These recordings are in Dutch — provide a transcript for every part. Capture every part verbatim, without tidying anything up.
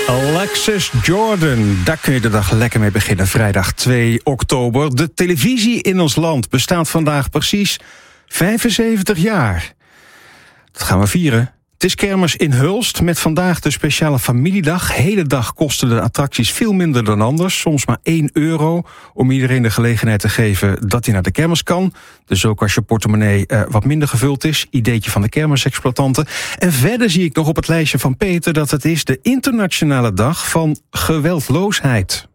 Alexis Jordan, daar kun je de dag lekker mee beginnen. Vrijdag twee oktober. De televisie in ons land bestaat vandaag precies vijfenzeventig jaar. Dat gaan we vieren. Het is kermis in Hulst met vandaag de speciale familiedag. Hele dag kosten de attracties veel minder dan anders. Soms maar één euro om iedereen de gelegenheid te geven dat hij naar de kermis kan. Dus ook als je portemonnee uh, wat minder gevuld is. Ideetje van de kermisexploitanten. En verder zie ik nog op het lijstje van Peter dat het is de internationale dag van geweldloosheid.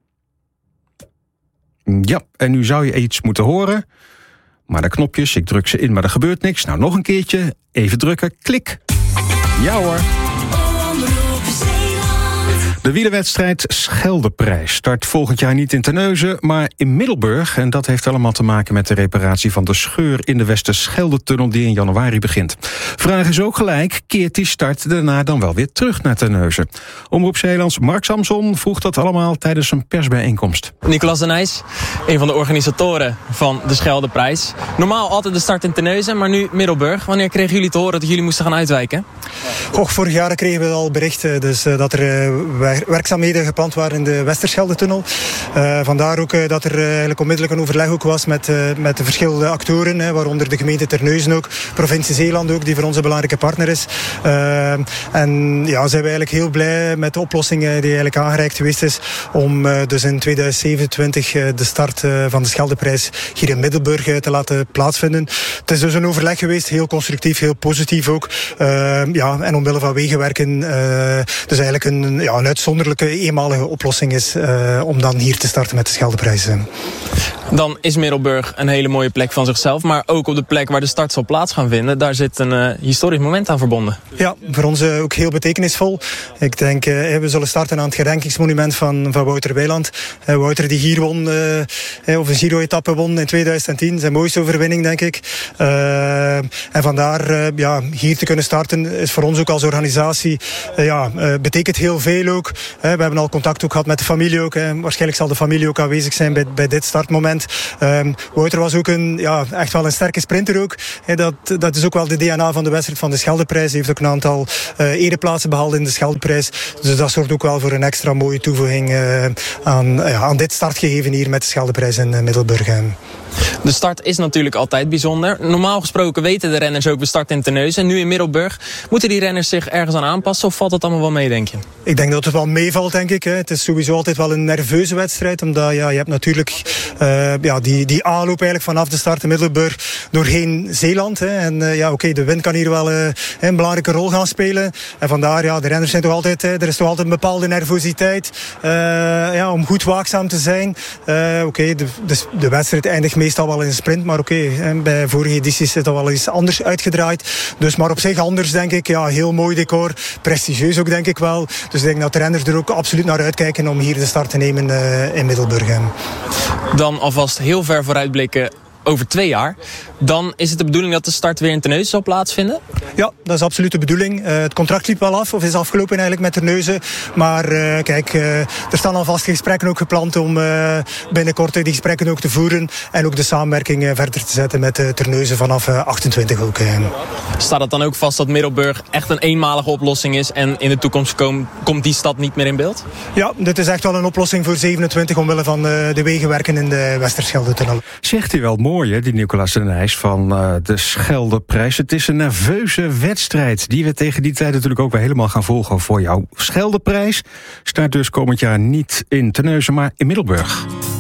Ja, en nu zou je iets moeten horen. Maar de knopjes, ik druk ze in, maar er gebeurt niks. Nou, nog een keertje. Even drukken. Klik. Ja hoor. De wielerwedstrijd Scheldeprijs start volgend jaar niet in Terneuzen, maar in Middelburg. En dat heeft allemaal te maken met de reparatie van de scheur in de Westerschelde-tunnel die in januari begint. Vraag is ook gelijk, keert die start daarna dan wel weer terug naar Terneuzen? Omroep Zeelands Mark Samson vroeg dat allemaal tijdens een persbijeenkomst. Nicolas de Nijs, een van de organisatoren van de Scheldeprijs. Normaal altijd de start in Terneuzen, maar nu Middelburg. Wanneer kregen jullie te horen dat jullie moesten gaan uitwijken? Och, vorig jaar kregen we al berichten dus, uh, dat er uh, werkzaamheden gepland waren in de Westerschelde-tunnel. Uh, vandaar ook uh, dat er uh, eigenlijk onmiddellijk een overleg ook was met, uh, met de verschillende actoren, hè, waaronder de gemeente Terneuzen ook, provincie Zeeland ook, die voor ons een belangrijke partner is. Uh, en ja, zijn we eigenlijk heel blij met de oplossing uh, die eigenlijk aangereikt geweest is om uh, dus in tweeduizend zevenentwintig uh, de start uh, van de Scheldeprijs hier in Middelburg uh, te laten plaatsvinden. Het is dus een overleg geweest, heel constructief, heel positief ook. Uh, ja, en omwille van wegenwerken, uh, dus eigenlijk een, ja, een uitzonderlijke eenmalige oplossing is uh, om dan hier te starten met de Scheldeprijs. Dan is Middelburg een hele mooie plek van zichzelf, maar ook op de plek waar de start zal plaats gaan vinden, daar zit een uh, historisch moment aan verbonden. Ja, voor ons uh, ook heel betekenisvol. Ik denk, uh, we zullen starten aan het gedenkingsmonument van, van Wouter Weiland. Uh, Wouter die hier won, uh, of een Giro-etappe won in tweeduizend tien. Zijn mooiste overwinning, denk ik. Uh, en vandaar, uh, ja, hier te kunnen starten is voor ons ook als organisatie, uh, ja, uh, betekent heel veel ook. Uh, we hebben al contact ook gehad met de familie ook. Uh, waarschijnlijk zal de familie ook aanwezig zijn bij, bij dit startmoment. Um, Wouter was ook een, ja, echt wel een sterke sprinter ook. He, dat, dat is ook wel de D N A van de wedstrijd van de Scheldeprijs. Hij heeft ook een aantal uh, ereplaatsen behaald in de Scheldeprijs. Dus dat zorgt ook wel voor een extra mooie toevoeging uh, aan, uh, aan dit startgegeven hier met de Scheldeprijs in uh, Middelburg. De start is natuurlijk altijd bijzonder. Normaal gesproken weten de renners ook we starten in Terneuzen. En nu in Middelburg. Moeten die renners zich ergens aan aanpassen of valt het allemaal wel mee, denk je? Ik denk dat het wel meevalt, denk ik. Hè. Het is sowieso altijd wel een nerveuze wedstrijd. Omdat ja, je hebt natuurlijk uh, ja, die, die aanloop eigenlijk vanaf de start in Middelburg doorheen Zeeland. Hè. En uh, ja, oké, okay, de wind kan hier wel uh, een belangrijke rol gaan spelen. En vandaar, ja, de renners zijn toch altijd, hè, er is toch altijd een bepaalde nervositeit uh, ja, om goed waakzaam te zijn. Uh, oké, okay, de, de, de wedstrijd eindigt meestal wel in een sprint, maar oké, okay, bij vorige edities is dat wel eens anders uitgedraaid. Dus maar op zich anders, denk ik. Ja, heel mooi decor, prestigieus ook, denk ik wel. Dus ik denk dat de renners er ook absoluut naar uitkijken om hier de start te nemen uh, in Middelburg. Dan alvast heel ver vooruitblikken over twee jaar. Dan is het de bedoeling dat de start weer in Terneuzen zal plaatsvinden? Ja, dat is absoluut de bedoeling. Uh, het contract liep wel af, of is afgelopen eigenlijk met Terneuzen. Maar uh, kijk, uh, er staan alvast gesprekken ook gepland om uh, binnenkort die gesprekken ook te voeren. En ook de samenwerking uh, verder te zetten met uh, Terneuzen vanaf uh, achtentwintig ook. Uh. Staat het dan ook vast dat Middelburg echt een eenmalige oplossing is en in de toekomst kom, komt die stad niet meer in beeld? Ja, dit is echt wel een oplossing voor zevenentwintig omwille van uh, de wegenwerken in de Westerschelde-tunnel. Zegt hij wel mooi, hè, die Nicolas de Nijs van uh, de Scheldeprijs. Het is een nerveuze wedstrijd die we tegen die tijd natuurlijk ook weer helemaal gaan volgen voor jou. Scheldeprijs staat dus komend jaar niet in Terneuzen, maar in Middelburg.